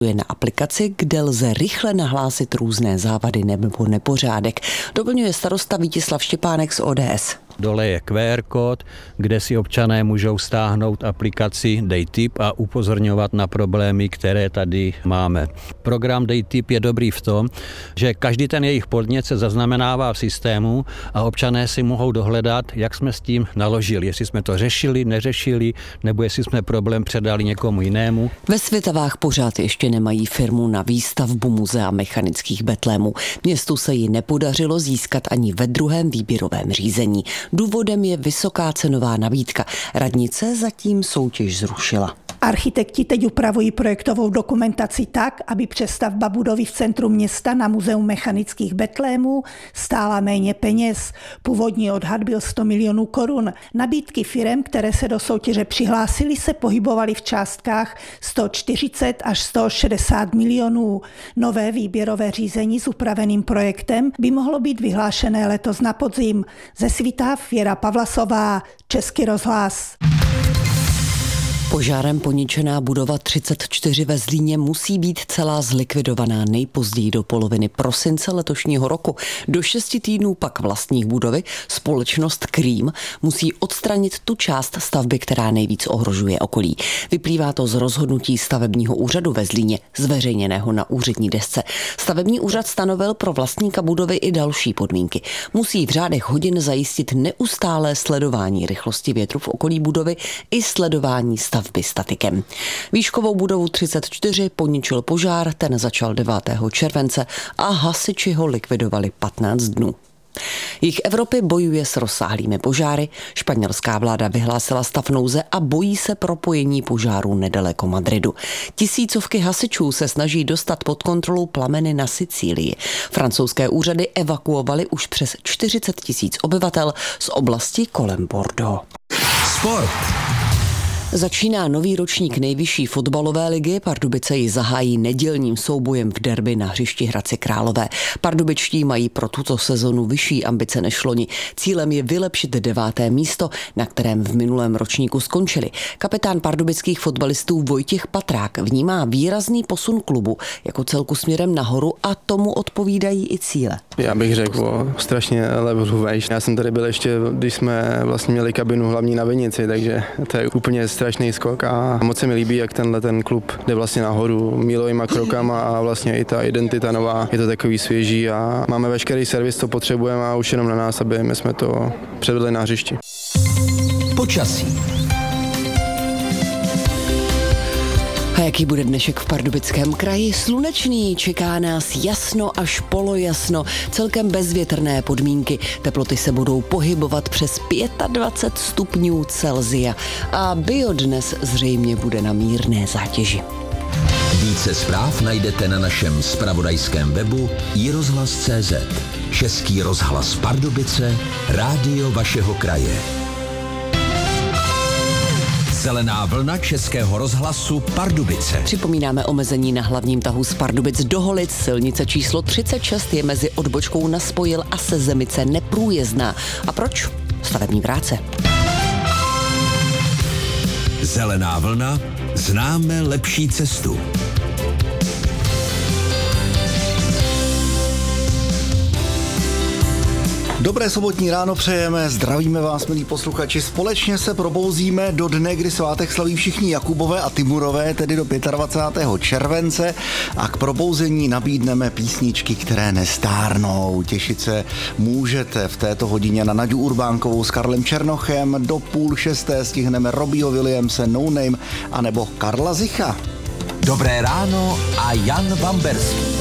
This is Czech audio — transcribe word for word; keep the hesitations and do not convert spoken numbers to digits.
je na aplikaci, kde lze rychle nahlásit různé závady nebo nepořádek. Doplňuje starosta Vítislav Štěpánek z O D S. Dole je Q R kód, kde si občané můžou stáhnout aplikaci Dej tip a upozorňovat na problémy, které tady máme. Program Dej tip je dobrý v tom, že každý ten jejich podnět se zaznamenává v systému a občané si mohou dohledat, jak jsme s tím naložili. Jestli jsme to řešili, neřešili, nebo jestli jsme problém předali někomu jinému. Ve Svitavách pořád ještě nemají firmu na výstavbu muzea mechanických betlémů. Městu se ji nepodařilo získat ani ve druhém výběrovém řízení. Důvodem je vysoká cenová nabídka. Radnice zatím soutěž zrušila. Architekti teď upravují projektovou dokumentaci tak, aby přestavba budovy v centru města na muzeum mechanických betlémů stála méně peněz. Původní odhad byl sto milionů korun. Nabídky firem, které se do soutěže přihlásily, se pohybovaly v částkách sto čtyřicet až sto šedesát milionů. Nové výběrové řízení s upraveným projektem by mohlo být vyhlášené letos na podzim. Ze Svítav Věra Pavlasová, Český rozhlas. Požárem poničená budova třicet čtyři ve Zlíně musí být celá zlikvidovaná nejpozději do poloviny prosince letošního roku. Do šesti týdnů pak vlastník budovy, společnost Krím, musí odstranit tu část stavby, která nejvíc ohrožuje okolí. Vyplývá to z rozhodnutí stavebního úřadu ve Zlíně, zveřejněného na úřední desce. Stavební úřad stanovil pro vlastníka budovy i další podmínky. Musí v řádech hodin zajistit neustálé sledování rychlosti větru v okolí budovy i sledování stavby statikem. Výškovou budovu třicet čtyři poničil požár, ten začal devátého července a hasiči ho likvidovali patnáct dnů. Jih Evropy bojuje s rozsáhlými požáry. Španělská vláda vyhlásila stav nouze a bojí se propojení požárů nedaleko Madridu. Tisícovky hasičů se snaží dostat pod kontrolu plameny na Sicílii. Francouzské úřady evakuovaly už přes čtyřicet tisíc obyvatel z oblasti kolem Bordeaux. Sport. Začíná nový ročník nejvyšší fotbalové ligy, Pardubice ji zahájí nedělním soubojem v derby na hřišti Hradci Králové. Pardubičtí mají pro tuto sezonu vyšší ambice než loni. Cílem je vylepšit deváté místo, na kterém v minulém ročníku skončili. Kapitán pardubických fotbalistů Vojtěch Patrák vnímá výrazný posun klubu jako celku směrem nahoru a tomu odpovídají i cíle. Já bych řekl strašně levelu vejš. Já jsem tady byl ještě, když jsme vlastně měli kabinu hlavní na Vinici, takže to je úplně strašný skok a moc se mi líbí, jak tenhle ten klub jde vlastně nahoru mílovýma krokama a vlastně i ta identita nová, je to takový svěží a máme veškerý servis, co potřebujeme a už jenom na nás, aby my jsme to předvedli na hřišti. Počasí. A jaký bude dnešek v Pardubickém kraji? Slunečný, čeká nás jasno až polojasno, celkem bezvětrné podmínky. Teploty se budou pohybovat přes dvacet pět stupňů Celsia a bio dnes zřejmě bude na mírné zátěži. Více zpráv najdete na našem zpravodajském webu i rozhlas tečka cé zet. Český rozhlas Pardubice, rádio vašeho kraje. Zelená vlna Českého rozhlasu Pardubice. Připomínáme omezení na hlavním tahu z Pardubic do Holic. Silnice číslo třicet šest je mezi odbočkou na Spojil a Sezemice neprůjezdná. A proč? Stavební práce. Zelená vlna, známe lepší cestu. Dobré sobotní ráno přejeme, zdravíme vás, milí posluchači. Společně se probouzíme do dne, kdy svátek slaví všichni Jakubové a Timurové, tedy do dvacátého pátého července, a k probouzení nabídneme písničky, které nestárnou. Těšit se můžete v této hodině na Naďu Urbánkovou s Karlem Černochem, do půl šesté stihneme Robbieho Williamse, No Name, anebo Karla Zicha. Dobré ráno a Jan Bamberský.